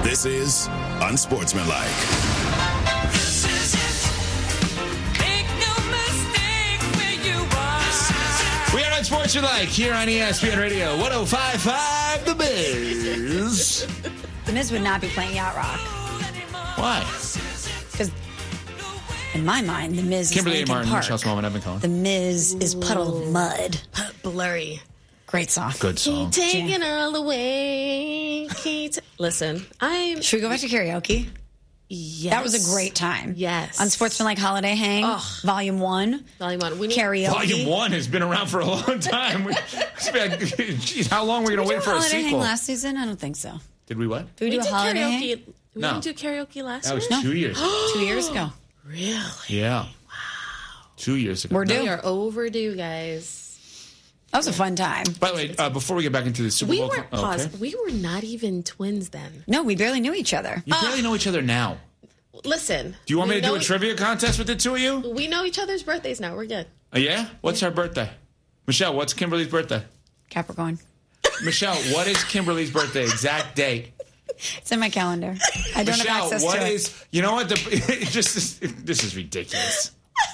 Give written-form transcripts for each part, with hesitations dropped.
This is Unsportsmanlike. This is it. Make no mistake where you are. We are Unsportsmanlike here on ESPN Radio 105.5 The Miz. The Miz would not be playing Yacht Rock. Why? Because in my mind, The Miz Kimberly is A. Linkin Martin, Park. Michelle Smallman, Evan Cohen. The Miz is Puddle of Mud. Blurry. Great song. Good song. Taking it all away. Listen, Should we go back to karaoke? Yes. That was a great time. Yes. Unsportsmanlike Holiday Hang, Volume 1. Volume 1. We need Karaoke. Volume 1 has been around for a long time. Geez, how long are we going to wait for a Holiday Hang sequel? last season? I don't think so. Did we what? Did we do a did Holiday Hang? karaoke. We No. didn't do karaoke last That was year? 2 years. 2 years ago. Really? Yeah. Wow. 2 years ago. We're due. We are overdue, guys. That was a fun time. By the way, before we get back into the Super We Bowl... were okay. We were not even twins then. No, we barely knew each other. You barely know each other now. Listen. Do you want me we to do know- a trivia contest with the two of you? We know each other's birthdays now. We're good. Yeah? What's her birthday? Michelle, what's Kimberly's birthday? Capricorn. Michelle, what is Kimberly's birthday? Exact date. It's in my calendar. I don't Michelle, have access what to it. is... You know what? This is ridiculous.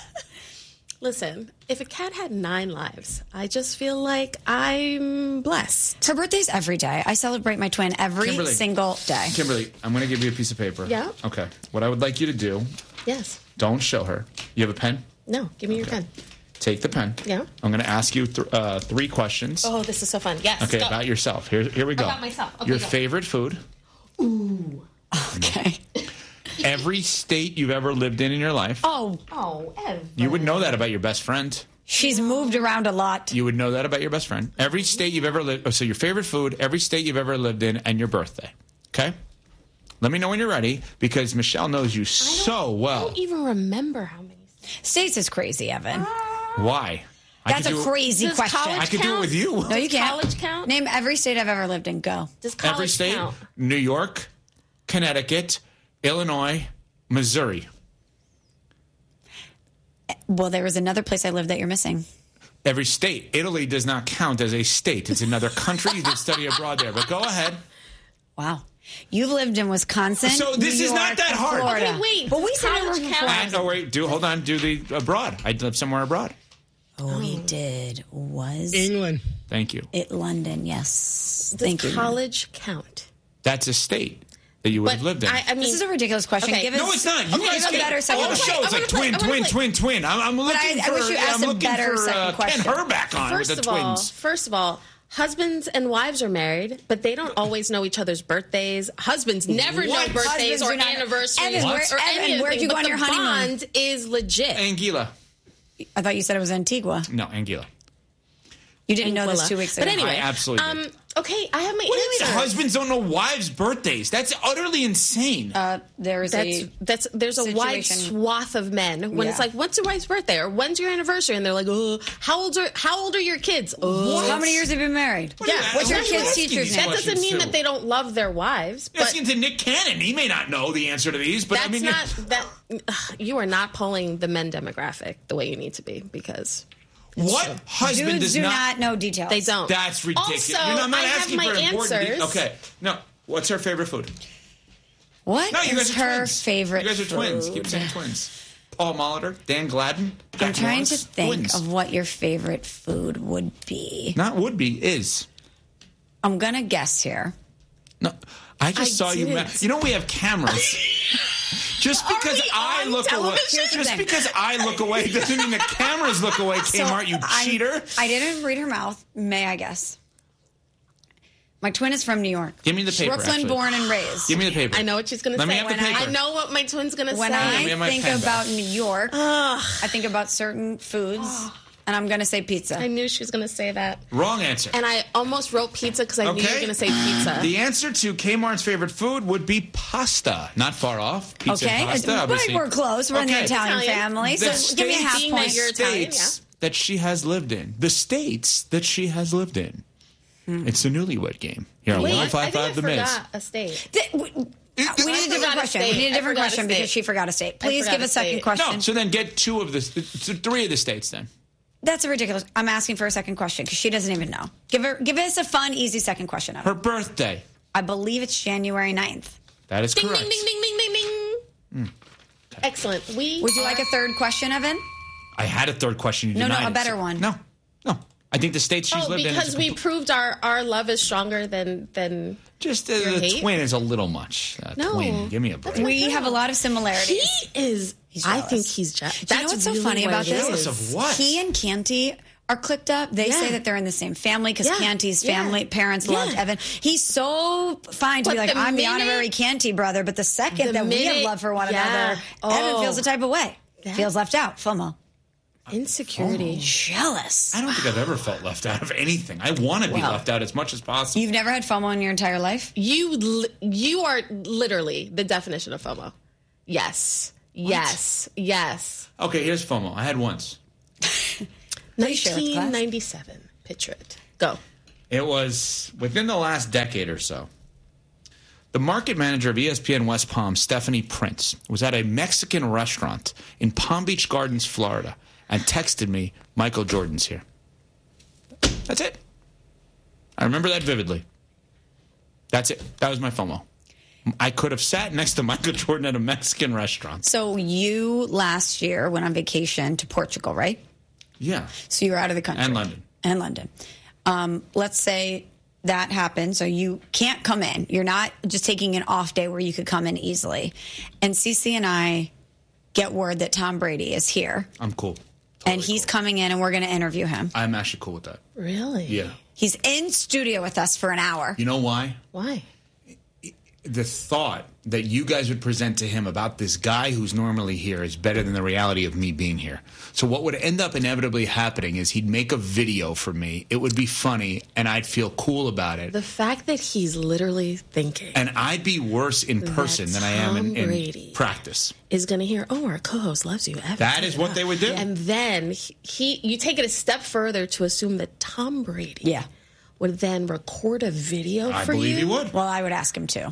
Listen, if a cat had 9 lives, I just feel like I'm blessed. Her birthday's every day. I celebrate my twin every Kimberly. single day. Kimberly, I'm going to give you a piece of paper. Yeah? Okay. What I would like you to do, Yes. don't show her. You have a pen? No, give me your pen. Take the pen. Yeah. I'm going to ask you 3 questions. Oh, this is so fun. Yes. Okay, go. about yourself. Here we go. About myself. Okay, Your go. favorite food. Okay. Every state you've ever lived in your life. Oh, Ev. You would know that about your best friend. she's moved around a lot. You would know that about your best friend. Every state you've ever lived. Oh, so your favorite food, every state you've ever lived in, and your birthday. Okay? Let me know when you're ready, because Michelle knows you so I well. don't even remember how many. States is crazy, Evan. Why? I That's could a do- crazy Does question. college I could do it with you. No, you Does can't. college count? Name every state I've ever lived in. Go. Does college Every state. count? New York, Connecticut, Illinois, Missouri. Well, there was another place I lived that you're missing. Every state. Italy does not count as a state. It's another country. You did study abroad there. But go ahead. Wow. You've lived in Wisconsin. So this New is not York, that and hard. Florida. Okay, wait. But we Does said it college was count? And, oh, wait. Hold on. Do the abroad. I lived somewhere abroad. Oh, he did. Was England. Thank you. it London? Yes. Does Thank you. college count? That's a state that you would have lived in. I mean, This is a ridiculous question. Okay. Give us, No, it's not. You okay, guys give a get better second all the question. shows like twin. I'm looking I for. wish you asked I'm a looking better for second Ken question. Herback on with the twins. First of all, husbands and wives are married, but they don't always know each other's birthdays. Husbands never know What? birthdays Husbands or do not- anniversaries Evan, or where- any Evan, of where'd the you things, go on but your the honeymoon? bond is legit. Anguilla. I thought you said it was Antigua. No, Anguilla. You didn't know this Anguilla. 2 weeks ago. But anyway, I absolutely did. okay, I have my What do you mean answer. husbands don't know wives' birthdays? That's utterly insane. There's There's a wide situation. swath of men when it's Yeah. like, what's your wife's birthday or when's your anniversary, and they're like, oh, how old are your kids? Oh, How many years have you been married? What are you- What's your what are you kid's asking teacher's these name? that doesn't questions mean to? that they don't love their wives, You're but asking to Nick Cannon. He may not know the answer to these, but that's I mean, not that. You are not pulling the men demographic the way you need to be, because what husband Dudes does do not? not know details. they don't. That's ridiculous. Also, I'm not I have asking my for important. answers. Okay, no. What's her favorite food? What No, you is guys are her twins. favorite You guys are twins. food? Keep saying twins. Paul Molitor, Dan Gladden. I'm Jack trying Morris. to think Twins. of what your favorite food would be. Not would be is. I'm going to guess here. No, I just I saw you. didn't. You know we have cameras. Just because we I on look away, television? Here's the just thing. because I look away doesn't mean the cameras look away. Kmart, you cheater! I didn't read her mouth. May I guess? My twin is from New York. Give me the paper. Brooklyn, actually. born and raised. Give me the paper. I know what she's going to Let say. me have the paper. I know what my twin's going to say. When Let me I have my think pen back. about New York, I think about certain foods, and I'm going to say pizza. I knew she was going to say that. Wrong answer. And I almost wrote pizza because I knew you were Okay. going to say pizza. The answer to Kmart's favorite food would be pasta. Not far off. Pizza Okay, and pasta, but obviously. we're close. We're in the Okay. Italian Italian. family, The so give me a half states- Being that point. you're Italian, States that she has lived in. The states that she has lived in. It's the newlywed game. Here on Wait, I 105.5 think I The Miz. forgot a state. We need a forgot different a question. state. We need a I different forgot a question state. because she forgot a state. Please forgot give a a second state. question. No, so then get 3 of the states then. That's ridiculous. I'm asking for a second question because she doesn't even know. Give us a fun, easy second question. Her birthday. I believe it's January 9th. That is Ding, correct. ding, ding, ding, ding, ding, ding. Excellent. Would you like a third question, Evan? I had a third question. You No, denied a it, better so- one. No. I think the states she's lived in. Because is we proved our love is stronger than just your the hate? twin is a little much. No. Twin, give me a break. We have a lot of similarities. he is. I jealous. think he's jealous. Do you know what's so funny about this? Jealous of what? He and Canty are clicked up. They say that they're in the same family because Yeah. Canty's Yeah. family parents Yeah. loved Evan. He's so fine to But be like, the I'm the minute- honorary Canty brother, but the second The that we have minute- love for one yeah. another, Evan Oh. feels the type of way. That- Feels left out. FOMO. Insecurity. Jealous. I don't think I've ever felt left out of anything. I want to be Wow. left out as much as possible. You've never had FOMO in your entire life? You are literally the definition of FOMO. Yes. Yes. Okay, here's FOMO. I had once. Please share with the class. 1997. Picture it. Go. It was within the last decade or so. The market manager of ESPN West Palm, Stephanie Prince, was at a Mexican restaurant in Palm Beach Gardens, Florida, and texted me, Michael Jordan's here. That's it. I remember that vividly. That's it. That was my FOMO. I could have sat next to Michael Jordan at a Mexican restaurant. So you last year went on vacation to Portugal, right? Yeah. So you were out of the country. And London. And London. Let's say that happened, so you can't come in. You're not just taking an off day where you could come in easily. And Cece and I get word that Tom Brady is here. I'm cool. And Totally he's cool. coming in, and we're going to interview him. I'm actually cool with that. Really? Yeah. He's in studio with us for an hour. You know why? Why? The thought that you guys would present to him about this guy who's normally here is better than the reality of me being here. So what would end up inevitably happening is he'd make a video for me. It would be funny, and I'd feel cool about it. The fact that he's literally thinking And I'd be worse in person than I am Tom in Brady practice. is going to hear, oh, our co-host loves you. Evan, That is what they would do. And then you take it a step further to assume that Tom Brady Yeah. would then record a video I for you. believe he would. Well, I would ask him too.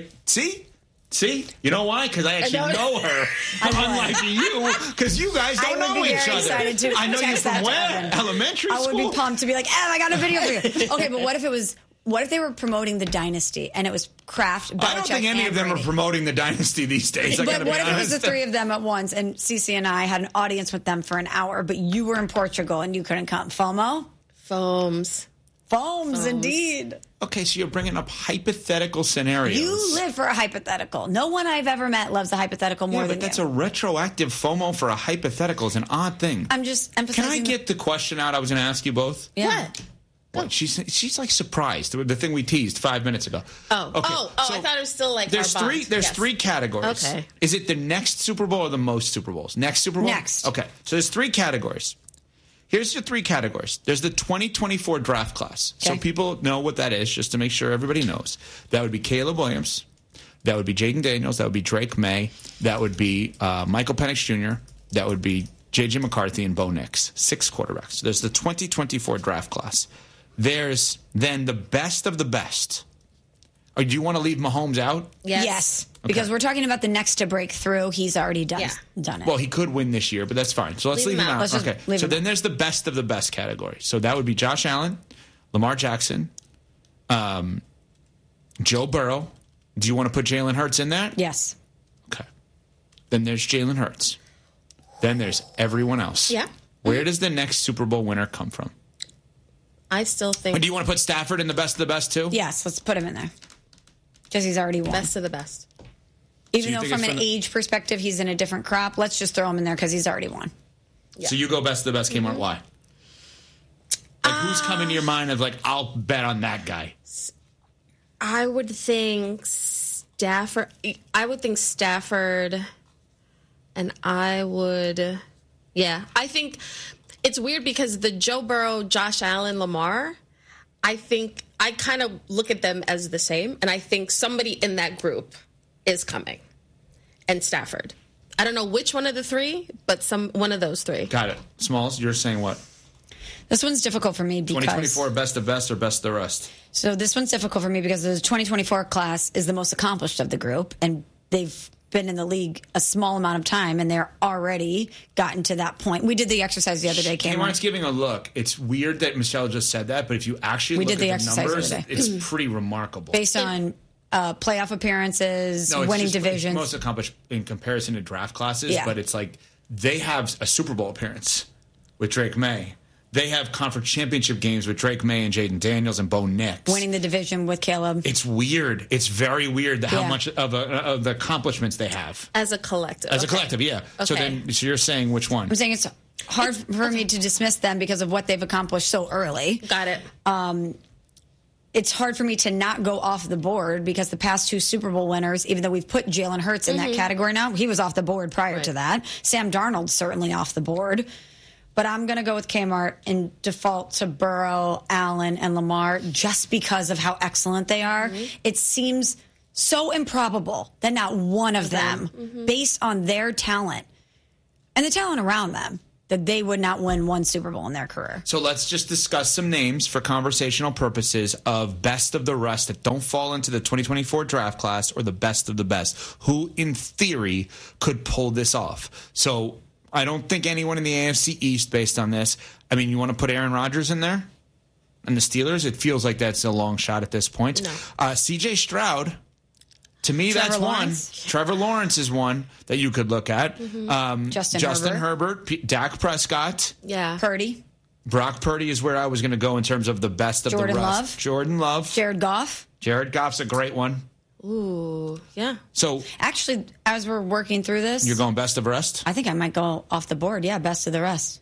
See? You know why? Because I actually know her. Unlike you, because you guys don't I would know be each very other. excited to I know you text that from to where? Evan. Elementary I school? would be pumped to be like, I got a video for you. Okay, but what if they were promoting the Dynasty and it was Kraft, Belichick, I don't think any and of them Brady? are promoting the dynasty these days. I But gotta be what if it was the honest. three of them at once and Cece and I had an audience with them for an hour, but you were in Portugal and you couldn't come? FOMO? Foams. Foams, indeed. Okay, so you're bringing up hypothetical scenarios. You live for a hypothetical. No one I've ever met loves a hypothetical more Yeah, than but that's you. a retroactive FOMO for a hypothetical. It's an odd thing. I'm just Can emphasizing. I get the question out I was going to ask you both? Yeah. What? What? She's like surprised. The thing we teased 5 minutes ago. Oh, Okay, oh! so I thought it was still like There's our bond. three. There's Yes. three categories. Okay. Is it the next Super Bowl or the most Super Bowls? Next Super Bowl. Next. Okay. So there's three categories. Here's your three categories. There's the 2024 draft class. So Okay. people know what that is, just to make sure everybody knows. That would be Caleb Williams. That would be Jaden Daniels. That would be Drake May. That would be Michael Penix Jr. That would be J.J. McCarthy and Bo Nix. 6 quarterbacks. There's the 2024 draft class. There's then the best of the best. Or do you want to leave Mahomes out? Yes. Because we're talking about the next to break through. He's already done it. Well, he could win this year, but that's fine. So let's leave him out. Let's just Okay. leave So him then out. there's the best of the best category. So that would be Josh Allen, Lamar Jackson, Joe Burrow. Do you want to put Jalen Hurts in that? Yes. Okay. Then there's Jalen Hurts. Then there's everyone else. Yeah. Where does the next Super Bowl winner come from? I still think And do you want to put Stafford in the best of the best too? Yes, let's put him in there. Because he's already won. best of the best. Even you though think from it's an from the- age perspective, he's in a different crop, let's just throw him in there because he's already won. So you go best of the best. Came out. Why? Like who's coming to your mind of like I'll bet on that guy? I would think Stafford. And I would. Yeah, I think it's weird because the Joe Burrow, Josh Allen, Lamar. I think I kind of look at them as the same, and I think somebody in that group is coming, and Stafford. I don't know which one of the three, but one of those three. Got it. Smalls, you're saying what? This one's difficult for me because 2024 best of best or best of the rest? So this one's difficult for me because the 2024 class is the most accomplished of the group, and they've been in the league a small amount of time, and they're already gotten to that point. We did the exercise the other day, Cameron. Kmart's giving a look. It's weird that Michelle just said that, but if you actually We look did the at the exercise the numbers, other day. it's pretty remarkable. Based on playoff appearances, No, it's winning just- divisions. It's most accomplished in comparison to draft classes, Yeah. but it's like they have a Super Bowl appearance with Drake May. They have conference championship games with Drake May and Jaden Daniels and Bo Nix. winning the division with Caleb. It's weird. It's very weird how Yeah. much of the accomplishments they have. As a collective. As a Okay. collective, yeah. So Okay. so you're saying which one? I'm saying it's hard for me to dismiss them because of what they've accomplished so early. Got it. It's hard for me to not go off the board because the past 2 Super Bowl winners, even though we've put Jalen Hurts in that category now, he was off the board prior to that. Sam Darnold's certainly off the board. But I'm going to go with Kmart and default to Burrow, Allen, and Lamar just because of how excellent they are. It seems so improbable that not one of them, based on their talent and the talent around them, that they would not win one Super Bowl in their career. So let's just discuss some names for conversational purposes of best of the rest that don't fall into the 2024 draft class or the best of the best, who in theory could pull this off. So I don't think anyone in the AFC East based on this. I mean, you want to put Aaron Rodgers in there? And the Steelers? It feels like that's a long shot at this point. No. CJ Stroud. To me, Trevor that's Lawrence. one. Trevor Lawrence is one that you could look at. Justin Herbert, Dak Prescott, Yeah. Purdy, Brock Purdy is where I was going to go in terms of the best of Jordan the rest. Love. Jordan Love. Jared Goff. Jared Goff's a great one. Ooh, yeah. So Actually, as we're working through this, you're going best of rest? I think I might go off the board. Yeah, best of the rest.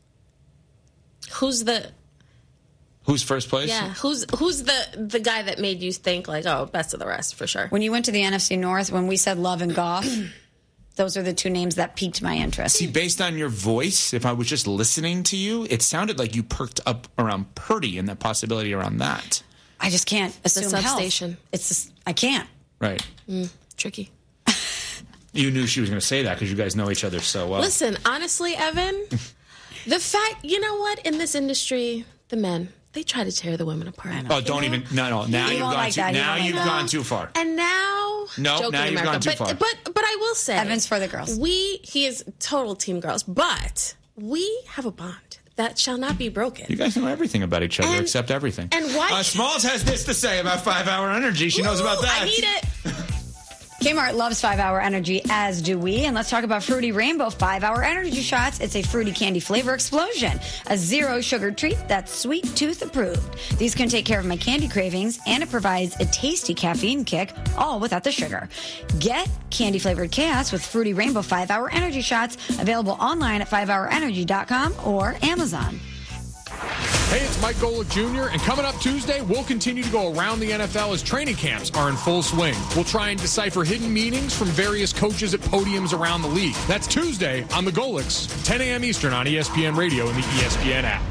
Who's the Who's first place? who's the guy that made you think like, oh, best of the rest for sure? When you went to the NFC North, when we said Love and Goff, those are the 2 names that piqued my interest. See, based on your voice, if I was just listening to you, it sounded like you perked up around Purdy and the possibility around that. I just can't assume health. substation. It's just, I can't. Right. Tricky. You knew she was going to say that because you guys know each other so well. Listen, honestly, Evan, the fact, you know what, in this industry, the men, they try to tear the women apart. Oh, don't even. No. Now You you've don't gone like too. that. You Now don't like you've that. gone too far. And now, No, joking now you've America, gone too far. But I will say, Evans for the girls. he is total team girls, but we have a bond that shall not be broken. You guys know everything about each other And- except everything. and why- Smalls has this to say about 5 Hour Energy. She knows about Ooh, that. I need it. Kmart loves 5 Hour Energy, as do we. And let's talk about Fruity Rainbow 5 Hour Energy Shots. It's a fruity candy flavor explosion. A 0 sugar treat that's sweet tooth approved. These can take care of my candy cravings, and it provides a tasty caffeine kick, all without the sugar. Get candy flavored chaos with Fruity Rainbow 5 Hour Energy Shots, available online at 5hourenergy.com or Amazon. Hey, it's Mike Golick Jr., and coming up Tuesday, we'll continue to go around the NFL as training camps are in full swing. We'll try and decipher hidden meanings from various coaches at podiums around the league. That's Tuesday on The Golicks, 10 a.m. Eastern on ESPN Radio and the ESPN app.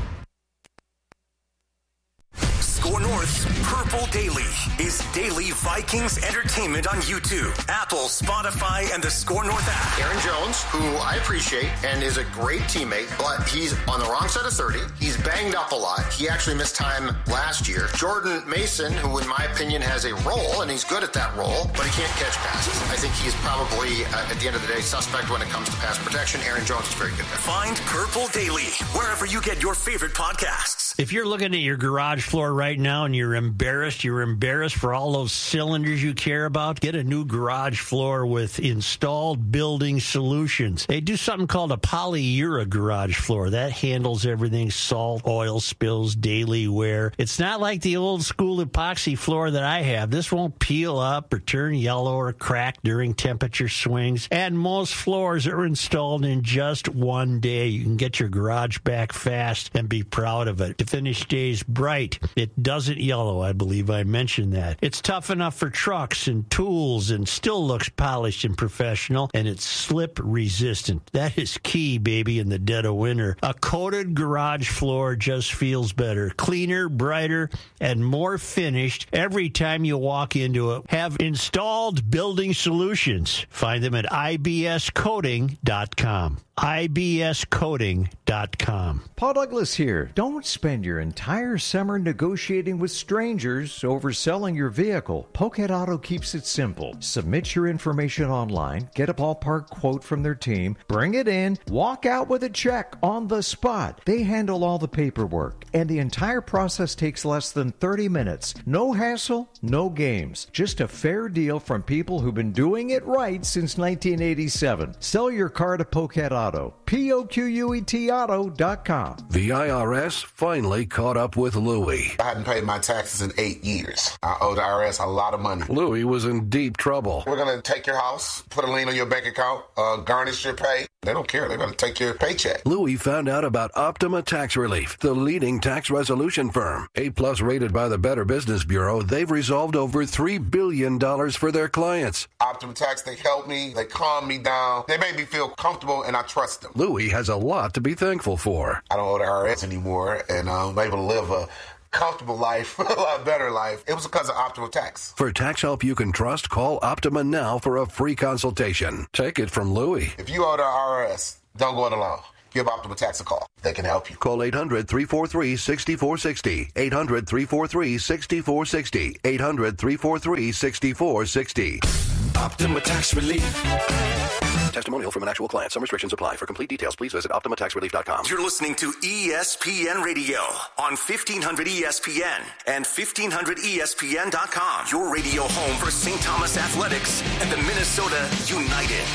Score North's Purple Daily is daily Vikings entertainment on YouTube, Apple, Spotify, and the Score North app. Aaron Jones, who I appreciate and is a great teammate, but he's on the wrong side of 30. He's banged up a lot. He actually missed time last year. Jordan Mason, who in my opinion has a role, and he's good at that role, but he can't catch passes. I think he's probably, at the end of the day, suspect when it comes to pass protection. Aaron Jones is very good there. Find Purple Daily wherever you get your favorite podcasts. If you're looking at your garage floor right now and you're embarrassed for all those cylinders you care about, get a new garage floor with Installed Building Solutions. They do something called a polyura garage floor. That handles everything, salt, oil spills, daily wear. It's not like the old school epoxy floor that I have. This won't peel up or turn yellow or crack during temperature swings. And most floors are installed in just one day. You can get your garage back fast and be proud of it. The finish stays bright. It doesn't yellow, I believe I mentioned that. It's tough enough for trucks and tools and still looks polished and professional, and it's slip resistant. That is key, baby, in the dead of winter. A coated garage floor just feels better, cleaner, brighter, and more finished every time you walk into it. Have Installed Building Solutions. Find them at ibscoating.com. ibscoating.com. Paul Douglas here. Don't spend your entire summer negotiating with strangers. strangers overselling your vehicle. Pocket Auto keeps it simple. Submit your information online, get a ballpark quote from their team, bring it in, walk out with a check on the spot. They handle all the paperwork, and the entire process takes less than 30 minutes. No hassle, no games. Just a fair deal from people who've been doing it right since 1987. Sell your car to Pocket Auto. POQUET Auto.com. The IRS finally caught up with Louie. I hadn't paid my taxes in 8 years. I owe the IRS a lot of money. Louie was in deep trouble. We're going to take your house, put a lien on your bank account, garnish your pay. They don't care. They're going to take your paycheck. Louie found out about Optima Tax Relief, the leading tax resolution firm. A-plus rated by the Better Business Bureau, they've resolved over $3 billion for their clients. Optima Tax, they helped me. They calmed me down. They made me feel comfortable, and I trust them. Louie has a lot to be thankful for. I don't owe the IRS anymore, and I'm able to live a comfortable life, a lot better life. It was because of Optima Tax. For tax help you can trust, call Optima now for a free consultation. Take it from Louie. If you owe the IRS, don't go it alone. Give Optima Tax a call. They can help you. Call 800-343-6460. 800-343-6460. 800-343-6460. Optima Tax Relief. Testimonial from an actual client. Some restrictions apply. For complete details, please visit OptimaTaxRelief.com. You're listening to ESPN Radio on 1500 ESPN and 1500ESPN.com. Your radio home for St. Thomas Athletics and the Minnesota United.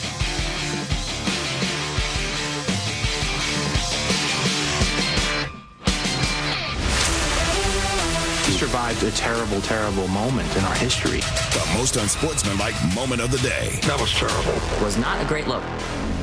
Survived a terrible, terrible moment in our history. The most unsportsmanlike moment of the day. That was terrible. Was not a great look.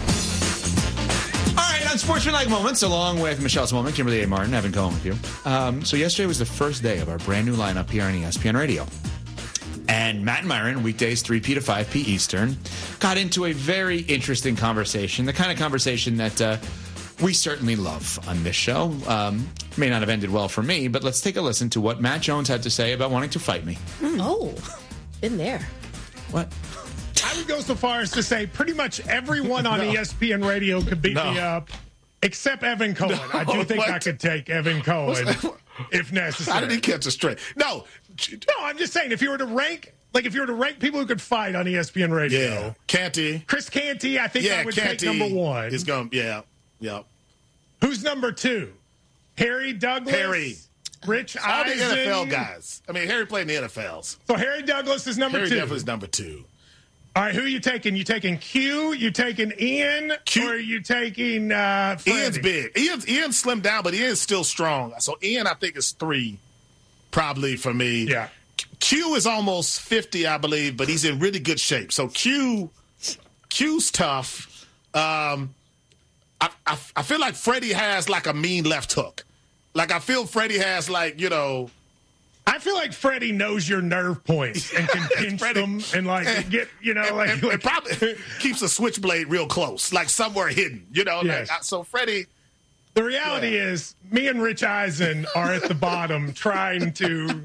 All right, unsportsmanlike moments, along with Michelle Smallman, Kimberly A. Martin, Evan Cohen with you. So yesterday was the first day of our brand new lineup here on ESPN Radio. And Matt and Myron, weekdays 3P to 5P Eastern, got into a very interesting conversation, the kind of conversation that we certainly love on this show. May not have ended well for me, but let's take a listen to what Matt Jones had to say about wanting to fight me. Oh, been there. What? I would go so far as to say pretty much everyone on ESPN Radio could beat me up, except Evan Cohen. I do think I could take Evan Cohen if necessary. How did he catch a straight? No, I'm just saying if you were to rank people who could fight on ESPN Radio, yeah, Canty, Chris Canty, I think I would take number one. Is going, yeah. Who's number two? Harry Douglas? Rich all Eisen? the NFL guys. I mean, Harry played in the NFLs. So Harry Douglas is number two. Harry definitely is number two. All right, who are you taking? You taking Q? You taking Ian? Or are you taking Freddie? Ian's big. Ian slimmed down, but Ian's still strong. So Ian, I think, is 3 probably for me. Yeah. Q is almost 50, I believe, but he's in really good shape. So Q's tough. I feel like Freddie has like a mean left hook. Like I feel Freddie has like, I feel like Freddie knows your nerve points and can pinch them and get, and probably keeps a switchblade real close, like somewhere hidden, Yes. So Freddie. The reality is, me and Rich Eisen are at the bottom trying not to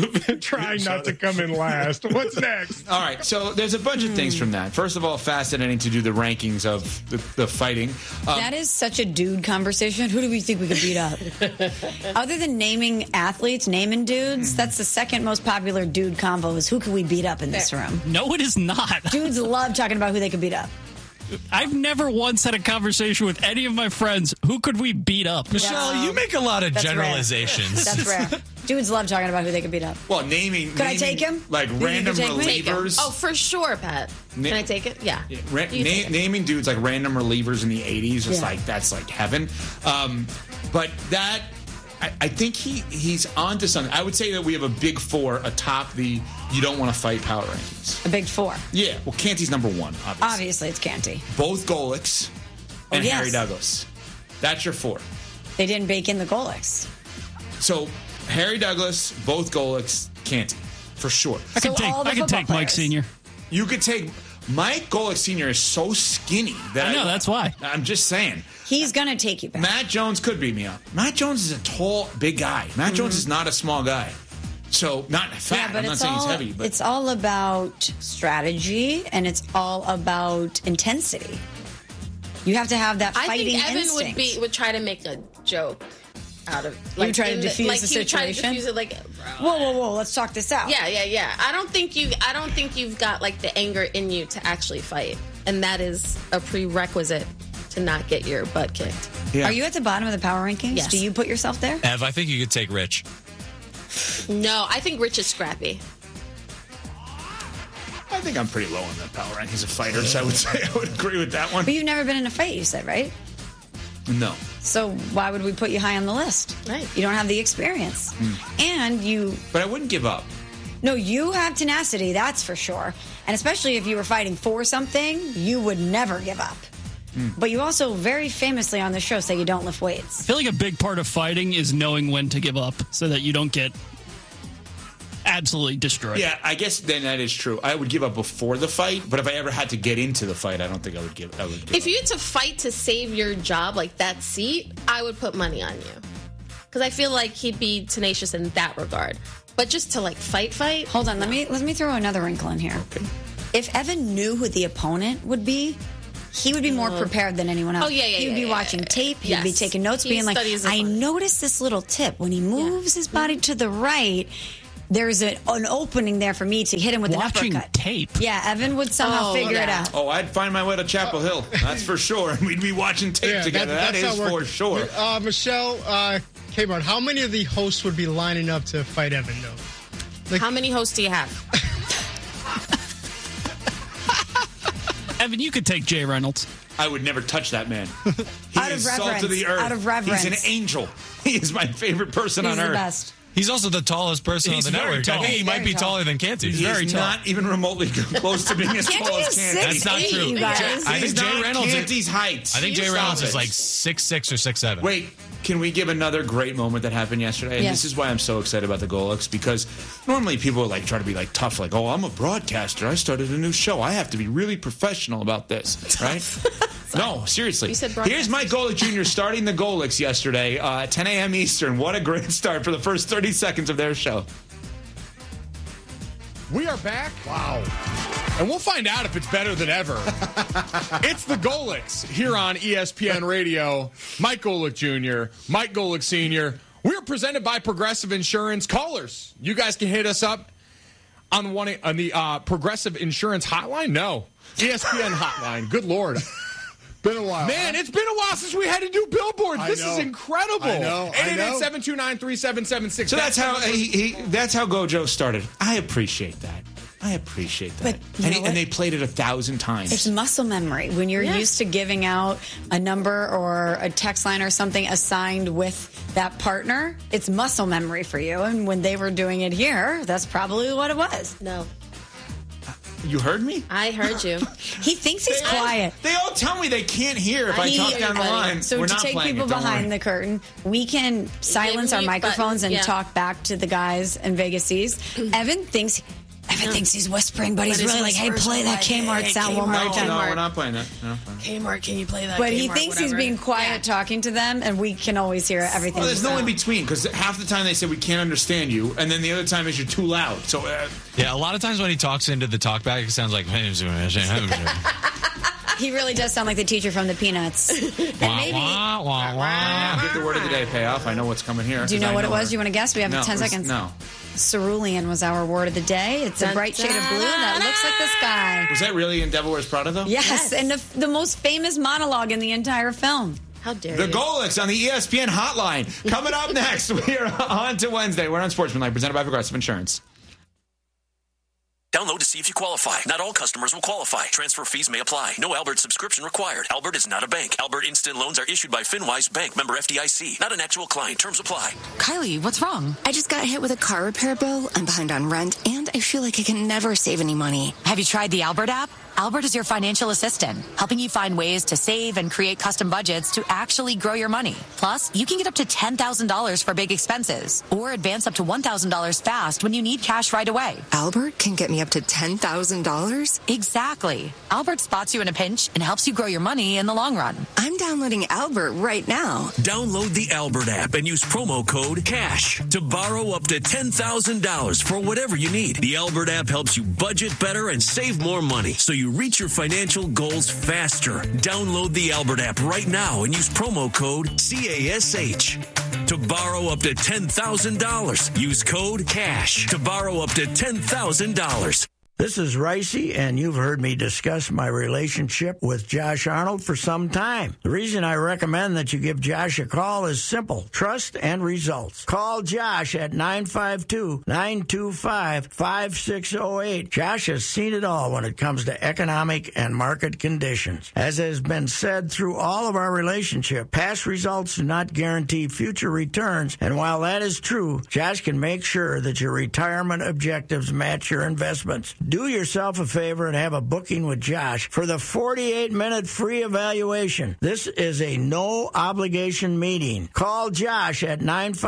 come in last. What's next? All right, so there's a bunch of things from that. First of all, fascinating to do the rankings of the fighting. That is such a dude conversation. Who do we think we could beat up? Other than naming athletes, naming dudes, that's the second most popular dude convo is who could we beat up in this room? No, it is not. Dudes love talking about who they could beat up. I've never once had a conversation with any of my friends. Who could we beat up? Michelle, you make a lot of generalizations. That's rare. Dudes love talking about who they could beat up. Well, naming. Could I take him? Like random relievers. Oh, for sure, Pat. Can I take it? Yeah. Naming dudes like random relievers in the 80s is that's like heaven. But that. I think he's onto something. I would say that we have a big 4 atop the you don't want to fight power rankings. A big 4. Yeah. Well, Canty's number 1, obviously. Obviously, it's Canty. Both Golics and Harry Douglas. That's your 4. They didn't bake in the Golics. So Harry Douglas, both Golics, Canty, for sure. I can take Mike Sr. You could take Mike Golic Sr. is so skinny that I know that's why. I'm just saying. He's going to take you back. Matt Jones could beat me up. Matt Jones is a tall, big guy. Matt Jones is not a small guy. So, not fat. I'm not saying he's heavy. But it's all about strategy, and it's all about intensity. You have to have that fighting instinct. I think Evan would try to make a joke. out of. You try to in diffuse like, the he would try to situation? diffuse it, like, Whoa! Let's talk this out. Yeah. I don't think you've got like the anger in you to actually fight, and that is a prerequisite to not get your butt kicked. Yeah. Are you at the bottom of the power rankings? Yes. Do you put yourself there? Ev, I think you could take Rich. No, I think Rich is scrappy. I think I'm pretty low on the power rankings of fighters. I would say I would agree with that one. But you've never been in a fight, you said, right? No. So why would we put you high on the list? Right. You don't have the experience. And you... But I wouldn't give up. No, you have tenacity, that's for sure. And especially if you were fighting for something, you would never give up. But you also very famously on the show say you don't lift weights. I feel like a big part of fighting is knowing when to give up so that you don't get absolutely destroyed. Yeah, I guess then that is true. I would give up before the fight, but if I ever had to get into the fight, I don't think I would give up. If you had to fight to save your job, like that seat, I would put money on you. Because I feel like he'd be tenacious in that regard. But just to like fight. Hold on, let me throw another wrinkle in here. Okay. If Evan knew who the opponent would be, he would be more prepared than anyone else. Oh, yeah. He would be watching tape. He'd Yes. be taking notes, He being like, studies the I opponent. noticed this little tip. When he moves his body to the right, there's an opening there for me to hit him with Watching an uppercut. tape. Yeah, Evan would somehow figure it out. Oh, I'd find my way to Chapel Hill. That's for sure. And we'd be watching tape together. That is how it for works. sure. Michelle Kmart, how many of the hosts would be lining up to fight Evan, though? How many hosts do you have? Evan, you could take Jay Reynolds. I would never touch that man. He Out of is salt reverence. of the earth. Out of reverence. He's an angel. He is my favorite person He's on the earth. best. He's also the tallest person He's on the very network. tall. I think he might Very be tall. taller than Canty. He's Very tall. not even remotely close to being as Canty tall as is Canty. 6'8", That's not true. you guys. I He's think Jay not Reynolds. Canty's height. I think Jay Stop Reynolds it. is like 6'6" or 6'7". Wait, can we give another great moment that happened yesterday? And Yes. this is why I'm so excited about the Golux, because normally people like try to be like tough, like, oh, I'm a broadcaster. I started a new show. I have to be really professional about this, right? No, seriously. You said broadcast. Here's Mike Golick Jr. starting the Golix yesterday at 10 a.m. Eastern. What a great start for the first 30 seconds of their show. We are back. Wow. And we'll find out if it's better than ever. It's the Golix here on ESPN Radio. Mike Golick Jr., Mike Golick Sr. We're presented by Progressive Insurance. Callers, you guys can hit us up on the Progressive Insurance hotline. No, ESPN hotline. Good Lord. Been a while. Man, it's been a while since we had to do billboards. This is incredible. I know. 888-729-3776. So that's how that's how Gojo started. I appreciate that. But you know what? And they played it 1,000 times. It's muscle memory. When you're used to giving out a number or a text line or something assigned with that partner, it's muscle memory for you. And when they were doing it here, that's probably what it was. No. You heard me? I heard you. He thinks he's quiet. They all tell me they can't hear if I talk down the line. So We're to not take playing people it, don't behind worry. the curtain, we can silence our mute microphones buttons, and yeah. talk back to the guys in Vegas East. Evan thinks he's whispering, but he's But his really like, hey, whispers play are that like, Kmart hey, sound one more Kmart. time. No, we're not playing that. No. Kmart, can you play that? But he Kmart, thinks he's whatever. being quiet talking to them, and we can always hear everything. Well, there's no in he between, because half the time they say we can't understand you, and then the other time is you're too loud. So Yeah, a lot of times when he talks into the talkback, it sounds like. He really does sound like the teacher from the Peanuts. And maybe. Get the word of the day payoff. I know what's coming here. Do you 'cause know I what it was? her. You want to guess? We have No, 10 it was- seconds. No. Cerulean was our word of the day. It's a Dun, bright shade of blue dun, that looks like the sky. Was that really in Devil Wears Prada, though? Yes, and the most famous monologue in the entire film. How dare The you? Golix on the ESPN hotline. Coming up next, we are on to Wednesday. We're on Sportsmanlike, presented by Progressive Insurance. Download to see if you qualify. Not all customers will qualify. Transfer fees may apply. No Albert subscription required. Albert is not a bank. Albert Instant Loans are issued by FinWise Bank, member FDIC. Not an actual client. Terms apply. Kylie, what's wrong? I just got hit with a car repair bill. I'm behind on rent, and I feel like I can never save any money. Have you tried the Albert app? Albert is your financial assistant, helping you find ways to save and create custom budgets to actually grow your money. Plus, you can get up to $10,000 for big expenses or advance up to $1,000 fast when you need cash right away. Albert can get me up to $10,000? Exactly. Albert spots you in a pinch and helps you grow your money in the long run. I'm downloading Albert right now. Download the Albert app and use promo code CASH to borrow up to $10,000 for whatever you need. The Albert app helps you budget better and save more money, so you reach your financial goals faster. Download the Albert app right now and use promo code CASH. to borrow up to $10,000. Use code CASH to borrow up to $10,000. This is Ricey, and you've heard me discuss my relationship with Josh Arnold for some time. The reason I recommend that you give Josh a call is simple: trust and results. Call Josh at 952-925-5608. Josh has seen it all when it comes to economic and market conditions. As has been said through all of our relationship, past results do not guarantee future returns, and while that is true, Josh can make sure that your retirement objectives match your investments. Do yourself a favor and have a booking with Josh for the 48-minute free evaluation. This is a no-obligation meeting. Call Josh at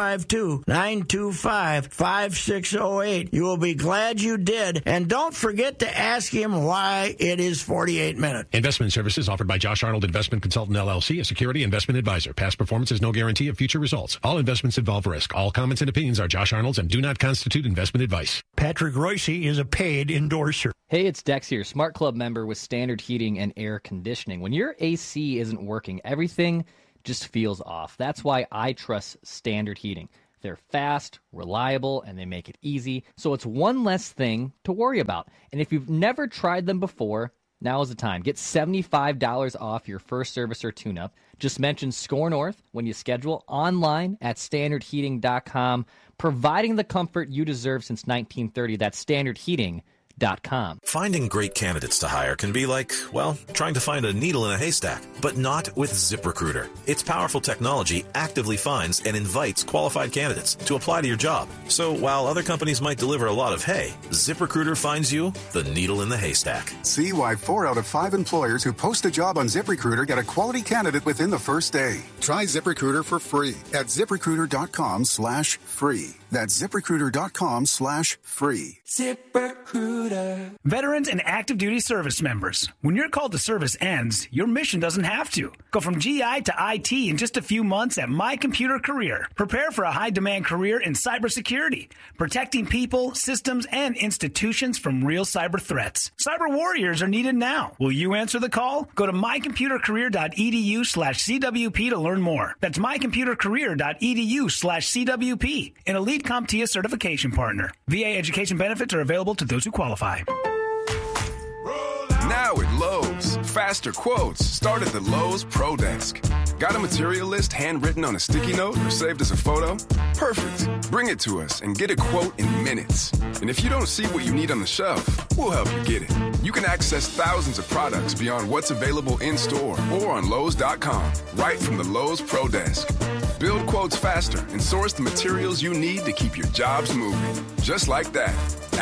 952-925-5608. You will be glad you did, and don't forget to ask him why it is 48 minutes. Investment services offered by Josh Arnold Investment Consultant, LLC, a security investment advisor. Past performance is no guarantee of future results. All investments involve risk. All comments and opinions are Josh Arnold's and do not constitute investment advice. Patrick Royce is a paid endorser. Hey, it's Dex here, Smart Club member with Standard Heating and Air Conditioning. When your AC isn't working, everything just feels off. That's why I trust Standard Heating. They're fast, reliable, and they make it easy, so it's one less thing to worry about. And if you've never tried them before, now is the time. Get $75 off your first service or tune-up. Just mention SKOR North when you schedule online at standardheating.com, providing the comfort you deserve since 1930. That's standardheating.com. Finding great candidates to hire can be like, well, trying to find a needle in a haystack, but not with ZipRecruiter. Its powerful technology actively finds and invites qualified candidates to apply to your job. So while other companies might deliver a lot of hay, ZipRecruiter finds you the needle in the haystack. See why 4 out of 5 employers who post a job on ZipRecruiter get a quality candidate within the first day. Try ZipRecruiter for free at ZipRecruiter.com/free. That's ZipRecruiter.com/free. ZipRecruiter. Veterans and active duty service members, when your call to service ends, your mission doesn't have to. Go from GI to IT in just a few months at My Computer Career. Prepare for a high-demand career in cybersecurity, protecting people, systems, and institutions from real cyber threats. Cyber warriors are needed now. Will you answer the call? Go to mycomputercareer.edu/CWP to learn more. That's mycomputercareer.edu/CWP, an elite CompTIA certification partner. VA education benefits are available to those who qualify. Now at Lowe's, faster quotes start at the Lowe's Pro Desk. Got a material list handwritten on a sticky note or saved as a photo? Perfect. Bring it to us and get a quote in minutes. And if you don't see what you need on the shelf, we'll help you get it. You can access thousands of products beyond what's available in-store or on Lowe's.com, right from the Lowe's Pro Desk. Build quotes faster and source the materials you need to keep your jobs moving. Just like that.